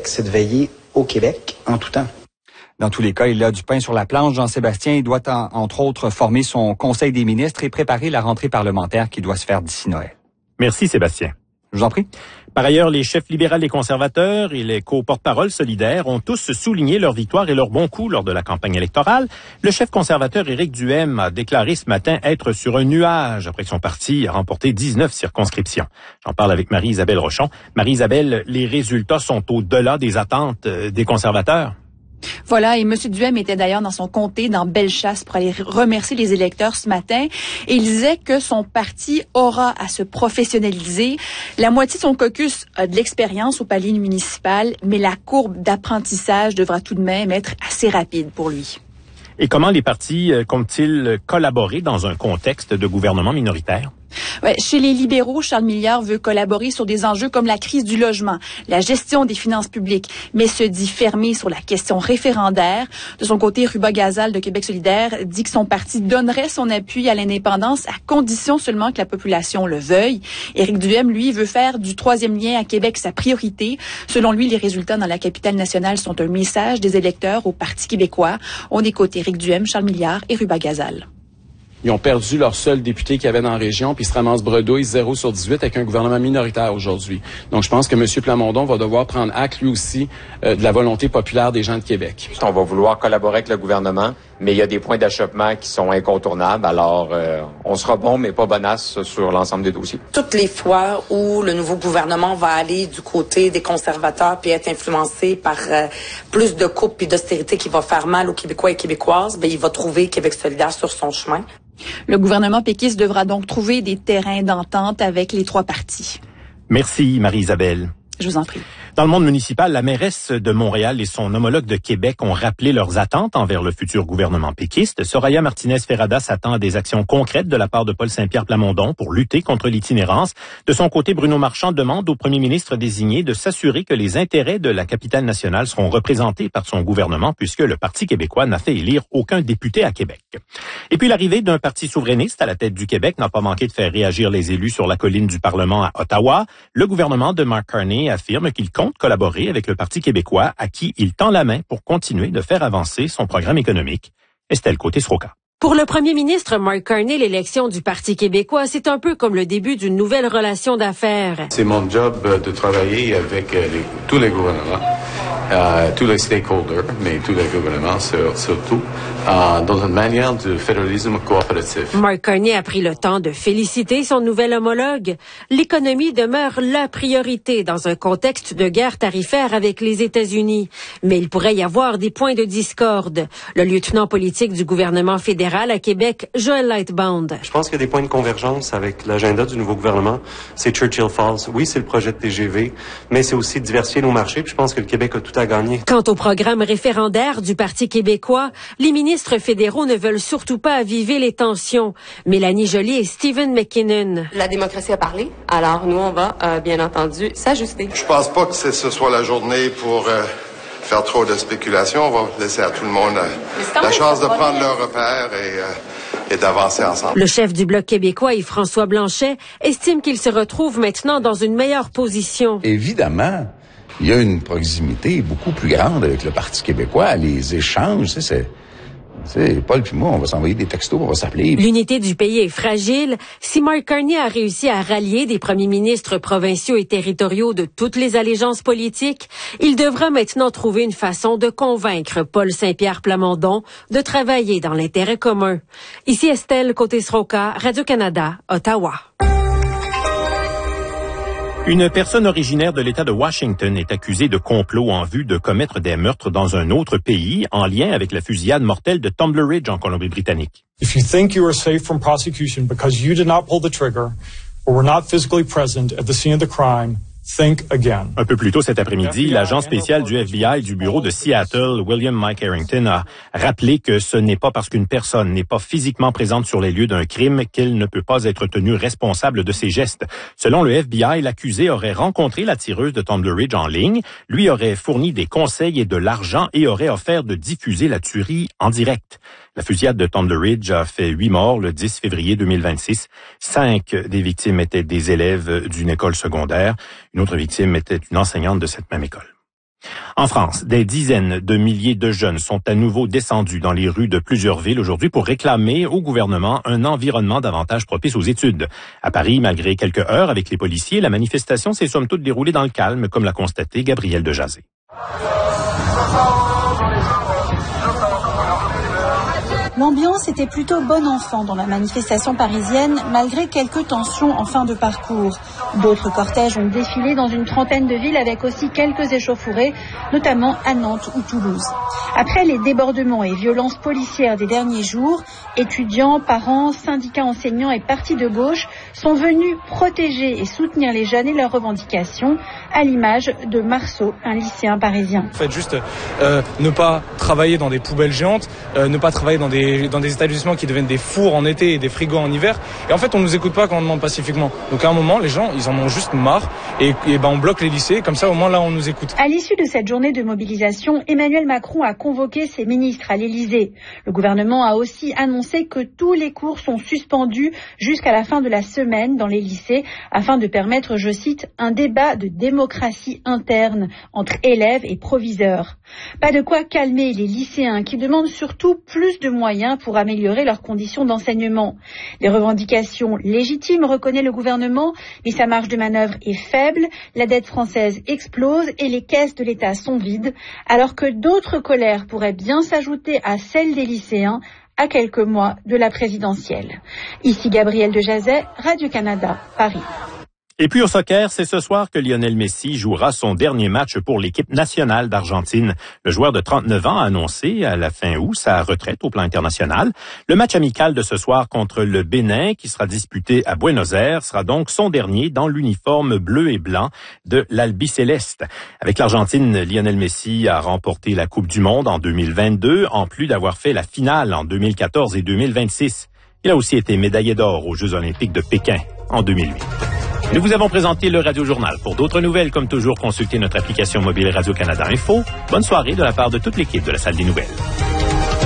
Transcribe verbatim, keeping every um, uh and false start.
c'est de veiller au Québec en tout temps. Dans tous les cas, il a du pain sur la planche. Jean-Sébastien doit, en, entre autres, former son Conseil des ministres et préparer la rentrée parlementaire qui doit se faire d'ici Noël. Merci, Sébastien. Je vous en prie. Par ailleurs, les chefs libéraux et conservateurs et les co-porte-parole solidaires ont tous souligné leur victoire et leur bon coup lors de la campagne électorale. Le chef conservateur Éric Duhaime a déclaré ce matin être sur un nuage après que son parti a remporté dix-neuf circonscriptions. J'en parle avec Marie-Isabelle Rochon. Marie-Isabelle, les résultats sont au-delà des attentes des conservateurs. Voilà, et M. Duhaime était d'ailleurs dans son comté, dans Bellechasse, pour aller remercier les électeurs ce matin. Et il disait que son parti aura à se professionnaliser. La moitié de son caucus a de l'expérience au palier municipal, mais la courbe d'apprentissage devra tout de même être assez rapide pour lui. Et comment les partis comptent-ils collaborer dans un contexte de gouvernement minoritaire? Ouais, chez les libéraux, Charles Milliard veut collaborer sur des enjeux comme la crise du logement, la gestion des finances publiques, mais se dit fermé sur la question référendaire. De son côté, Ruba Gazal de Québec solidaire dit que son parti donnerait son appui à l'indépendance à condition seulement que la population le veuille. Éric Duhaime, lui, veut faire du troisième lien à Québec sa priorité. Selon lui, les résultats dans la capitale nationale sont un message des électeurs au Parti québécois. On écoute Éric Duhaime, Charles Milliard et Ruba Gazal. Ils ont perdu leur seul député qu'il y avait dans la région, puis ils se ramassent bredouille zéro sur dix-huit avec un gouvernement minoritaire aujourd'hui. Donc, je pense que M. Plamondon va devoir prendre acte, lui aussi, euh, de la volonté populaire des gens de Québec. On va vouloir collaborer avec le gouvernement, mais il y a des points d'achoppement qui sont incontournables. Alors, euh, on sera bon, mais pas bonasse sur l'ensemble des dossiers. Toutes les fois où le nouveau gouvernement va aller du côté des conservateurs puis être influencé par euh, plus de coupes puis d'austérité qui va faire mal aux Québécois et Québécoises, ben il va trouver Québec solidaire sur son chemin. Le gouvernement péquiste devra donc trouver des terrains d'entente avec les trois partis. Merci, Marie-Isabelle. Je vous en prie. Dans le monde municipal, la mairesse de Montréal et son homologue de Québec ont rappelé leurs attentes envers le futur gouvernement péquiste. Soraya Martinez-Ferrada s'attend à des actions concrètes de la part de Paul Saint-Pierre Plamondon pour lutter contre l'itinérance. De son côté, Bruno Marchand demande au premier ministre désigné de s'assurer que les intérêts de la capitale nationale seront représentés par son gouvernement puisque le Parti québécois n'a fait élire aucun député à Québec. Et puis l'arrivée d'un parti souverainiste à la tête du Québec n'a pas manqué de faire réagir les élus sur la colline du Parlement à Ottawa. Le gouvernement de Mark Carney affirme qu'il compte collaborer avec le Parti québécois à qui il tend la main pour continuer de faire avancer son programme économique. Estelle Côté-Sroka. Pour le premier ministre Mark Carney, l'élection du Parti québécois, c'est un peu comme le début d'une nouvelle relation d'affaires. C'est mon job de travailler avec les, tous les gouvernements, euh, tous les stakeholders, mais tous les gouvernements surtout, euh, dans une manière de fédéralisme coopératif. Mark Carney a pris le temps de féliciter son nouvel homologue. L'économie demeure la priorité dans un contexte de guerre tarifaire avec les États-Unis. Mais il pourrait y avoir des points de discorde. Le lieutenant politique du gouvernement fédéral à Québec, Joël Lightbound. Je pense qu'il y a des points de convergence avec l'agenda du nouveau gouvernement. C'est Churchill Falls. Oui, c'est le projet de T G V, mais c'est aussi diversifier nos marchés. Puis je pense que le Québec a tout à gagner. Quant au programme référendaire du Parti québécois, les ministres fédéraux ne veulent surtout pas aviver les tensions. Mélanie Joly et Stephen McKinnon. La démocratie a parlé. Alors nous, on va euh, bien entendu s'ajuster. Je pense pas que ce soit la journée pour euh, faire trop de spéculation. On va laisser à tout le monde euh, la chance de prendre leur repère et, euh, et d'avancer ensemble. Le chef du Bloc québécois, Yves-François Blanchet, estime qu'il se retrouve maintenant dans une meilleure position. Évidemment, il y a une proximité beaucoup plus grande avec le Parti québécois. Les échanges, c'est... c'est C'est Paul puis moi, on va s'envoyer des textos, on va s'appeler. L'unité du pays est fragile. Si Mark Carney a réussi à rallier des premiers ministres provinciaux et territoriaux de toutes les allégeances politiques, il devra maintenant trouver une façon de convaincre Paul Saint-Pierre Plamondon de travailler dans l'intérêt commun. Ici Estelle Côté-Sroka, Radio-Canada, Ottawa. Une personne originaire de l'État de Washington est accusée de complot en vue de commettre des meurtres dans un autre pays en lien avec la fusillade mortelle de Tumbler Ridge en Colombie-Britannique. If you think you are safe from prosecution because you did not pull the trigger or were not physically present at the scene of the crime, think again. Un peu plus tôt cet après-midi, l'agent spécial du F B I du bureau de Seattle, William Mike Harrington, a rappelé que ce n'est pas parce qu'une personne n'est pas physiquement présente sur les lieux d'un crime qu'elle ne peut pas être tenue responsable de ses gestes. Selon le F B I, l'accusé aurait rencontré la tireuse de Tumbler Ridge en ligne, lui aurait fourni des conseils et de l'argent et aurait offert de diffuser la tuerie en direct. La fusillade de Tumbler Ridge a fait huit morts le dix février deux mille vingt-six. Cinq des victimes étaient des élèves d'une école secondaire. Une autre victime était une enseignante de cette même école. En France, des dizaines de milliers de jeunes sont à nouveau descendus dans les rues de plusieurs villes aujourd'hui pour réclamer au gouvernement un environnement davantage propice aux études. À Paris, malgré quelques heures avec les policiers, la manifestation s'est somme toute déroulée dans le calme, comme l'a constaté Gabriel Dejazet. L'ambiance était plutôt bon enfant dans la manifestation parisienne, malgré quelques tensions en fin de parcours. D'autres cortèges ont défilé dans une trentaine de villes avec aussi quelques échauffourées, notamment à Nantes ou Toulouse. Après les débordements et violences policières des derniers jours, étudiants, parents, syndicats enseignants et partis de gauche sont venus protéger et soutenir les jeunes et leurs revendications, à l'image de Marceau, un lycéen parisien. En fait, juste euh, ne pas travailler dans des poubelles géantes, euh, ne pas travailler dans des dans des établissements qui deviennent des fours en été et des frigos en hiver. Et en fait, on nous écoute pas quand on demande pacifiquement. Donc à un moment, les gens, ils en ont juste marre. Et, et ben, on bloque les lycées. Comme ça, au moins là, on nous écoute. À l'issue de cette journée de mobilisation, Emmanuel Macron a convoqué ses ministres à l'Élysée. Le gouvernement a aussi annoncé que tous les cours sont suspendus jusqu'à la fin de la semaine dans les lycées, afin de permettre, je cite, un débat de démocratie interne entre élèves et proviseurs. Pas de quoi calmer les lycéens qui demandent surtout plus de moyens pour améliorer leurs conditions d'enseignement. Des revendications légitimes, reconnaît le gouvernement, mais sa marge de manœuvre est faible, la dette française explose et les caisses de l'État sont vides, alors que d'autres colères pourraient bien s'ajouter à celles des lycéens à quelques mois de la présidentielle. Ici Gabriel Dejazet, Radio-Canada, Paris. Et puis au soccer, c'est ce soir que Lionel Messi jouera son dernier match pour l'équipe nationale d'Argentine. Le joueur de trente-neuf ans a annoncé à la fin août sa retraite au plan international. Le match amical de ce soir contre le Bénin, qui sera disputé à Buenos Aires, sera donc son dernier dans l'uniforme bleu et blanc de l'Albiceleste. Avec l'Argentine, Lionel Messi a remporté la Coupe du Monde en deux mille vingt-deux, en plus d'avoir fait la finale en deux mille quatorze et deux mille vingt-six. Il a aussi été médaillé d'or aux Jeux olympiques de Pékin en deux mille huit. Nous vous avons présenté le Radio Journal. Pour d'autres nouvelles, comme toujours, consultez notre application mobile Radio-Canada Info. Bonne soirée de la part de toute l'équipe de la Salle des Nouvelles.